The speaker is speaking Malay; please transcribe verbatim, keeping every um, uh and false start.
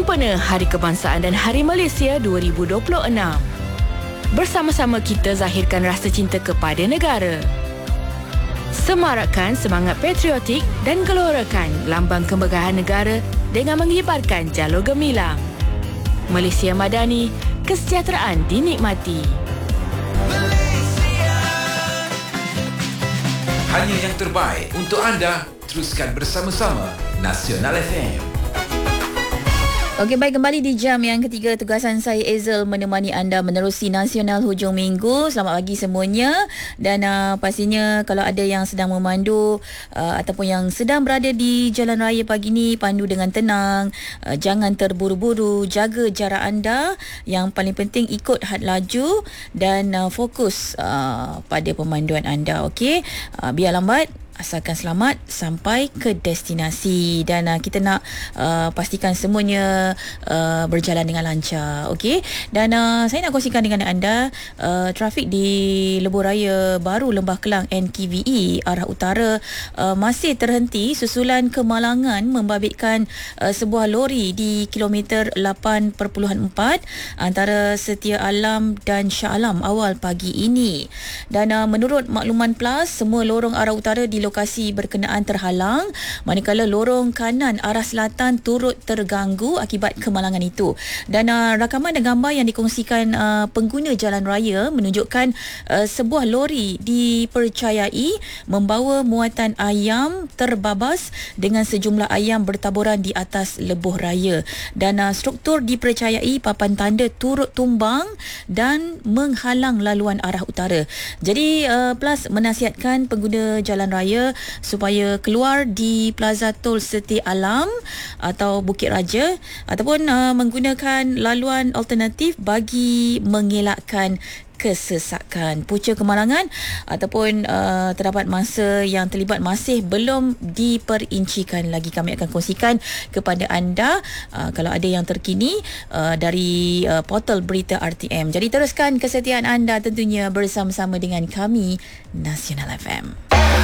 sempena Hari Kebangsaan dan Hari Malaysia dua ribu dua puluh enam. Bersama-sama kita zahirkan rasa cinta kepada negara. Semarakkan semangat patriotik dan gelorakan lambang kemegahan negara dengan mengibarkan jalur gemilang. Malaysia Madani, kesejahteraan dinikmati. Hanya yang terbaik untuk anda. Teruskan bersama-sama Nasional F M. Okey, baik, kembali di jam yang ketiga. Tugasan saya Ezel menemani anda menerusi Nasional hujung minggu. Selamat pagi semuanya. Dan uh, pastinya kalau ada yang sedang memandu uh, ataupun yang sedang berada di jalan raya pagi ni, pandu dengan tenang, uh, jangan terburu-buru, jaga jarak anda. Yang paling penting ikut had laju dan uh, fokus uh, pada pemanduan anda. Okey, uh, biar lambat asalkan selamat sampai ke destinasi. Dan uh, kita nak uh, pastikan semuanya uh, berjalan dengan lancar. Okey. Dan uh, saya nak kongsikan dengan anda uh, trafik di Lebuh Raya Baru Lembah Kelang N K V E arah utara uh, masih terhenti susulan kemalangan membabitkan uh, sebuah lori di kilometer lapan perpuluhan empat antara Setia Alam dan Shah Alam awal pagi ini. Dan uh, menurut makluman PLAS, semua lorong arah utara di lokasi berkenaan terhalang, manakala lorong kanan arah selatan turut terganggu akibat kemalangan itu. Dan uh, rakaman dan gambar yang dikongsikan uh, pengguna jalan raya menunjukkan uh, sebuah lori dipercayai membawa muatan ayam terbabas dengan sejumlah ayam bertaburan di atas lebuh raya. Dan uh, struktur dipercayai papan tanda turut tumbang dan menghalang laluan arah utara. Jadi uh, PLAS menasihatkan pengguna jalan raya supaya keluar di Plaza Tol Setia Alam atau Bukit Raja ataupun uh, menggunakan laluan alternatif bagi mengelakkan kesesakan. Punca kemalangan ataupun uh, terdapat masa yang terlibat masih belum diperincikan lagi. Kami akan kongsikan kepada anda uh, kalau ada yang terkini uh, dari uh, portal berita R T M. Jadi teruskan kesetiaan anda tentunya bersama-sama dengan kami Nasional F M.